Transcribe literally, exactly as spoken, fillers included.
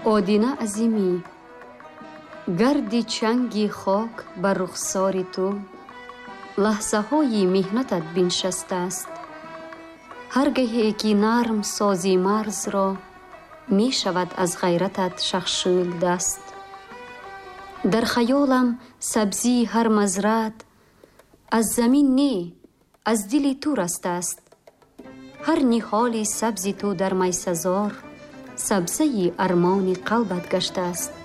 одина азимӣ, гарди чанги хок бар рухсори ту лаҳзаҳои меҳнатат биншастааст. ҳар гаҳе ки нарм сози марзро мешавад аз ғайратат шахшӯл даст. дар хаёлам сабзии ҳар мазраат аз замин не, аз дили ту растааст. ҳар ниҳоли сабзи ту дар майсазор сабзаи армони қалбат гаштааст.